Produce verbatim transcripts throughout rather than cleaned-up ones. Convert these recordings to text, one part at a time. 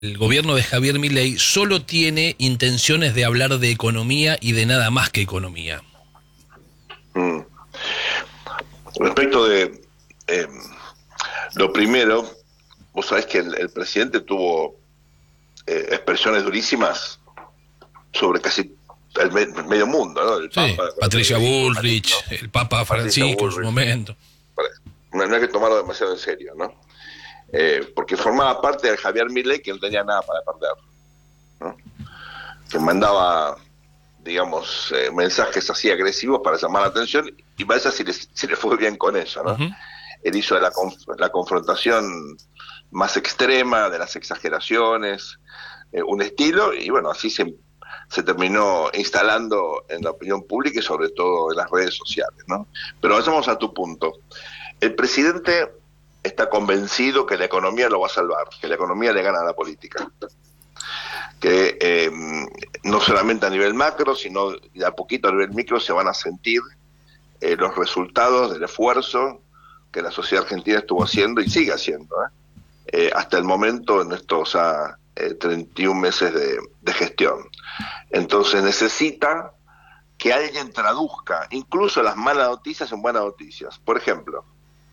el gobierno de Javier Milei solo tiene intenciones de hablar de economía y de nada más que economía. Mm. Respecto de eh, lo primero, vos sabés que el, el presidente tuvo eh, expresiones durísimas sobre casi el, me, el medio mundo, ¿no? El Sí, Papa, Patricia el, Bullrich, ¿no? el Papa Francisco en su momento. No, no hay que tomarlo demasiado en serio, ¿no? Eh, porque formaba parte de Javier Milei, que no tenía nada para perder, ¿no? Que mandaba, digamos, eh, mensajes así agresivos para llamar la atención, y vaya si le, si le fue bien con eso, ¿no? Uh-huh. Él hizo la, conf- la confrontación más extrema, de las exageraciones, eh, un estilo, y bueno, así se, se terminó instalando en la opinión pública y sobre todo en las redes sociales, ¿no? Pero vayamos a tu punto. El presidente está convencido que la economía lo va a salvar, que la economía le gana a la política, que eh, no solamente a nivel macro, sino de a poquito a nivel micro se van a sentir eh, los resultados del esfuerzo que la sociedad argentina estuvo haciendo y sigue haciendo, ¿eh? Eh, hasta el momento en estos ah, eh, treinta y un meses de, de gestión. Entonces necesita que alguien traduzca incluso las malas noticias en buenas noticias. Por ejemplo,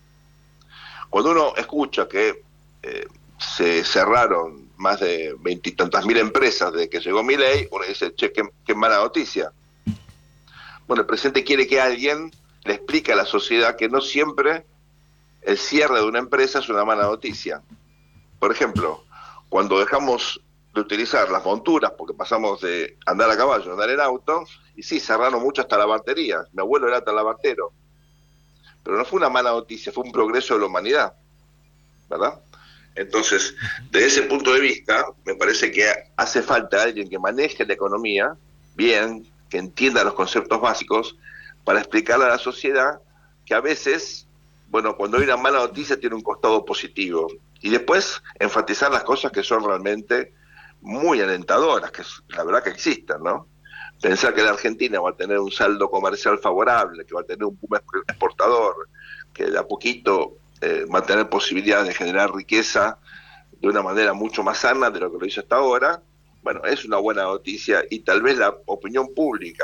cuando uno escucha que eh, se cerraron más de veintitantas mil empresas desde que llegó Milei, uno dice, che, qué, qué mala noticia. Bueno, el presidente quiere que alguien le explique a la sociedad que no siempre el cierre de una empresa es una mala noticia. Por ejemplo, cuando dejamos de utilizar las monturas, porque pasamos de andar a caballo a andar en auto, y sí, cerraron mucho hasta la batería. Mi abuelo era talabartero. Pero no fue una mala noticia, fue un progreso de la humanidad, ¿verdad? Entonces, desde ese punto de vista, me parece que hace falta alguien que maneje la economía bien, que entienda los conceptos básicos, para explicarle a la sociedad que a veces, bueno, cuando hay una mala noticia tiene un costado positivo. Y después enfatizar las cosas que son realmente muy alentadoras, que la verdad que existen, ¿no? Pensar que la Argentina va a tener un saldo comercial favorable, que va a tener un boom exportador, que de a poquito eh, va a tener posibilidades de generar riqueza de una manera mucho más sana de lo que lo hizo hasta ahora, bueno, es una buena noticia, y tal vez la opinión pública,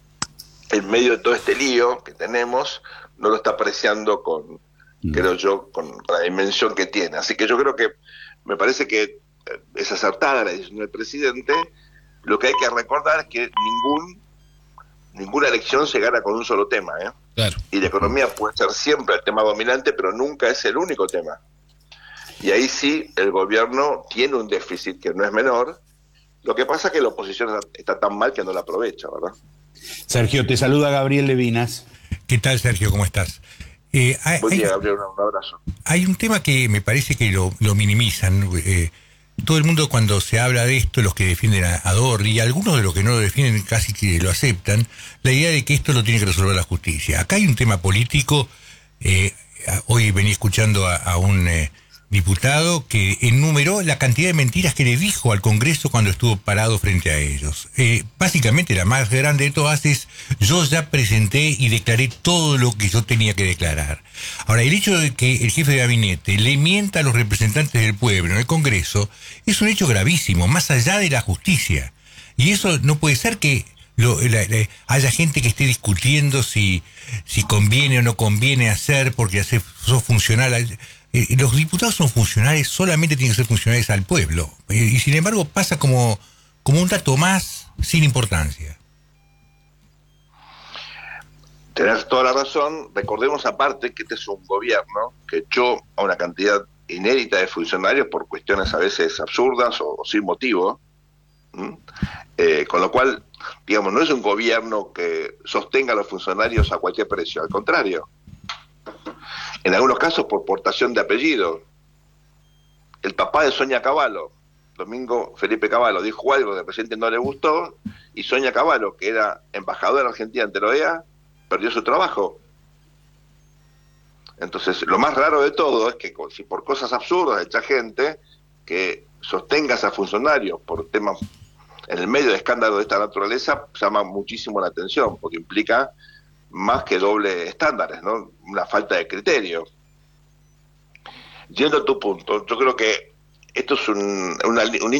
en medio de todo este lío que tenemos, no lo está apreciando con, mm. creo yo, con la dimensión que tiene. Así que yo creo que, me parece que es acertada la decisión del presidente. Lo que hay que recordar es que ningún ninguna elección se gana con un solo tema, ¿eh? Claro. Y la economía puede ser siempre el tema dominante, pero nunca es el único tema. Y ahí sí el gobierno tiene un déficit que no es menor. Lo que pasa es que la oposición está tan mal que no la aprovecha, ¿verdad? Sergio, te saluda Gabriel Levinas. ¿Qué tal, Sergio? ¿Cómo estás? Eh, hay, Buen día, Gabriel, un abrazo. Hay un tema que me parece que lo, lo minimizan. Eh, todo el mundo, cuando se habla de esto, los que defienden a, a Dorri, y algunos de los que no lo defienden casi que lo aceptan, la idea de que esto lo tiene que resolver la justicia. Acá hay un tema político. Eh, hoy venía escuchando a, a un eh, diputado que enumeró la cantidad de mentiras que le dijo al Congreso cuando estuvo parado frente a ellos. Eh, básicamente la más grande de todas es: yo ya presenté y declaré todo lo que yo tenía que declarar. Ahora, el hecho de que el jefe de gabinete le mienta a los representantes del pueblo en el Congreso es un hecho gravísimo, más allá de la justicia. Y eso no puede ser que lo, la, la, haya gente que esté discutiendo si, si conviene o no conviene hacer, porque hacer sos funcional. Eh, los diputados son funcionales, solamente tienen que ser funcionales al pueblo. Eh, y sin embargo pasa como, como un dato más sin importancia. Tenés toda la razón. Recordemos aparte que este es un gobierno que echó a una cantidad inédita de funcionarios por cuestiones a veces absurdas o, o sin motivo. ¿Mm? Eh, con lo cual, digamos, no es un gobierno que sostenga a los funcionarios a cualquier precio, al contrario. En algunos casos por portación de apellido. El papá de Sonia Cavallo, Domingo Felipe Cavallo, dijo algo que al presidente no le gustó, y Sonia Cavallo, que era embajadora argentina ante la O E A, perdió su trabajo. Entonces, lo más raro de todo es que si por cosas absurdas echa gente, que sostengas a funcionarios por temas en el medio de escándalos de esta naturaleza, llama muchísimo la atención, porque implica más que doble estándares, ¿no? Una falta de criterio. Yendo a tu punto, yo creo que esto es un, una, un